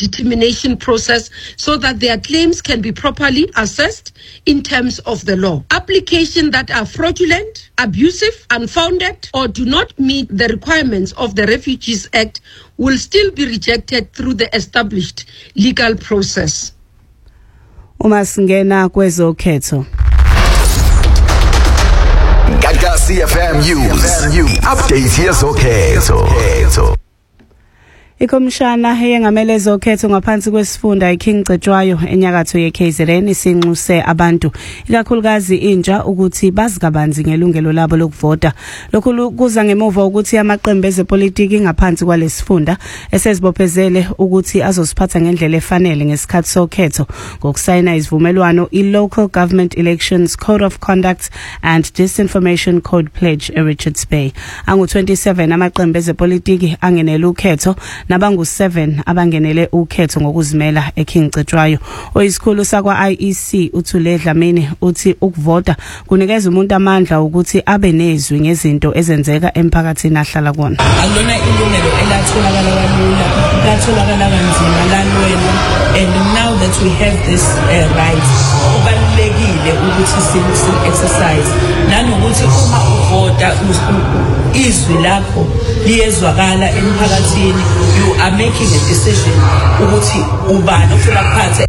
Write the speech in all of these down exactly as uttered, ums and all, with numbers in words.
determination process so that their claims can be properly assessed in terms of the law. Applications that are fraudulent, abusive, unfounded, or do not meet the requirements of the Refugees Act will still be rejected through the established legal process. Uma singena kwezokhetho. Gagasi F M News. Update yezokhetho. Ikomishana yengamele ezokhetho ngaphansi kwesifunda iKing Cetshwayo enyakatho yeK Z N isinxuse abantu ikakhulukazi intsha ukuthi bazikabanzi ngelungelo labo lokuvota. Lokhu kuza ngemuva ukuthi amaqembu ezepolitiki ngaphansi kwalesifunda esezibophezele ukuthi azosiphatha ngendlela efanele ngesikhathi sokhetho ngokusayina izivumelwano iLocal Government Elections Code of Conduct and Disinformation Code Pledge eRichards Bay. Angu twenty-seven amaqembu ezepolitiki angenele ukhetho nabangu seven abangenele ukhetho ngokuzimela eKing Cetshwayo. Oyisikhulu sakwa I E C uThule Dlamini uthi ukuvota kunikeza umuntu amandla ukuthi abe nezwi ngezinto ezenzeka emphakathini ahlala kuona. Alona ilungelo elatholakala kalula, latholakala kanzima lalwela, and now that we have this uh, right kubalulekile ukuthi si exercise nanokuthi uma uvota izwi lakho liyezwakala emphakathini. You are making a decision ukuthi ubani ofuna kuphatha.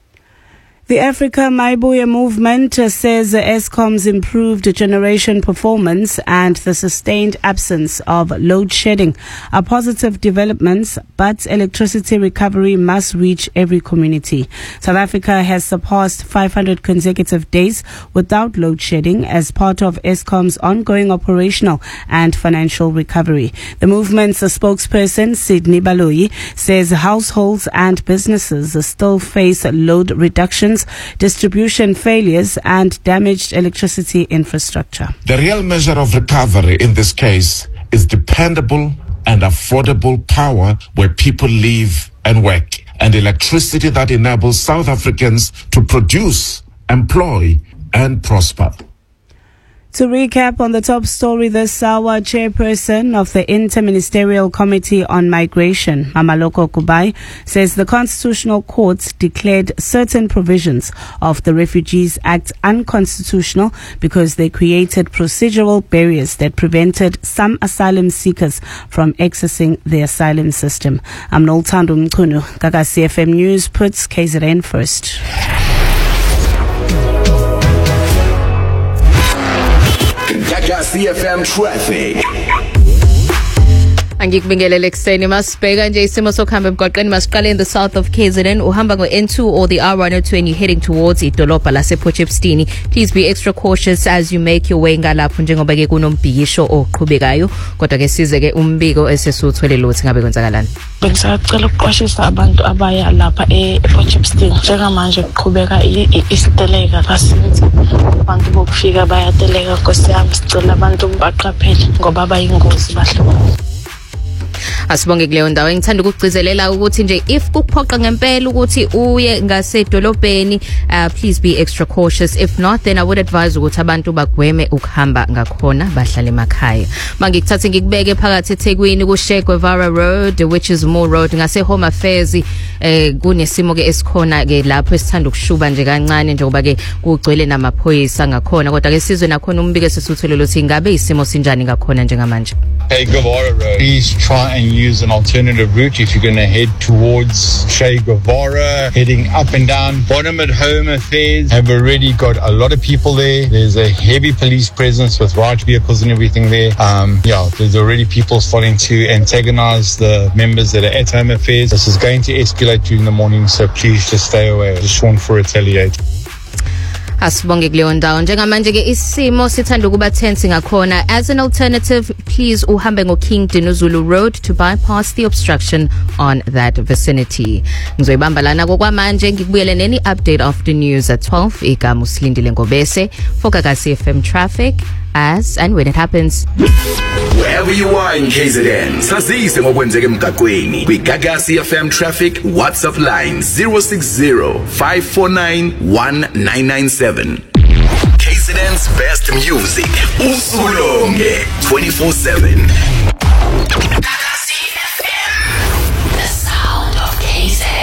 The Africa Maibuya movement says Eskom's improved generation performance and the sustained absence of load shedding are positive developments, but electricity recovery must reach every community. South Africa has surpassed five hundred consecutive days without load shedding as part of Eskom's ongoing operational and financial recovery. The movement's spokesperson, Sydney Baloyi, says households and businesses still face load reductions, distribution failures and damaged electricity infrastructure. The real measure of recovery in this case is dependable and affordable power where people live and work, and electricity that enables South Africans to produce, employ and prosper. To recap on the top story this hour, Chairperson of the Interministerial Committee on Migration, Mamaloko Kubai, says the Constitutional Court declared certain provisions of the Refugees Act unconstitutional because they created procedural barriers that prevented some asylum seekers from accessing the asylum system. I'm Nolthando Mkunu. Gagasi F M News puts K Z N first. Gagasi F M traffic. Angikubingelele ekseni masibheka nje isimo sokuhamba emgwaqeni masiqale in the south of K Z N uhamba ngo N two or the R one oh two and you're heading towards idolobha lase Potchefstroom. Please be extra cautious as you make your way ngalapho njengoba ke kunombhikisho oqhubekayo kodwa ke size ke umbiko esesuthuele lothi ngabe kwenzakalani. Bengisacela ukuqwashisa abantu abaya lapha ePotchefstroom njengamanje kuqhubeka isiteleka fasithi abantu bokufika bayateleka nkosiyami sicela abantu baqaphele ngoba bayingozi bahle. Asibonge kuleyo ndawo ngithanda ukugcizelela ukuthi nje if kuphoqa ngempela ukuthi uye ngasedolobheni uh, please be extra cautious. If not, then I would advise ukuthi abantu bagweme ukuhamba ngakhona bahlale emakhaya. Mangikuthathe ngikubeke phakathi eThekwini ku Che Guevara Road, which is Moore Road ngase Home Affairs. Eh kunesimo ke esikhona ke lapho esithanda ukushuba nje kancane njengoba ke kugcwele namaphoyisa ngakhona kodwa ke sizwe nakhona umbike sesuthelelo ukuthi ngabe isimo sinjani ngakhona njengamanje. Che Guevara Road, please try and use an alternative route if you're going to head towards Che Guevara, heading up and down. Bottom at Home Affairs have already got a lot of people there. There's a heavy police presence with riot vehicles and everything there. Um, yeah, there's already people starting to antagonize the members that are at Home Affairs. This is going to escalate during the morning, so please just stay away. Just warn for retaliate. Asibonge kuleyo ndawo njengamanje ke isimo sithanda ukuba tense ngakhona. As an alternative, please uhambe ngo King Dinuzulu Road to bypass the obstruction on that vicinity. Ngizoyibamba lana kokwamanje ngikubuyele neni update after news at twelve. Igama usilindile Ngobese for Gagasi F M traffic as and when it happens. Wherever you are in K Z N, sazise ngokwenzeka emgaqweni. Kwi Gagasi F M traffic WhatsApp line zero six zero five four nine one nine nine seven. K Z N's best music usuku lonke twenty-four seven.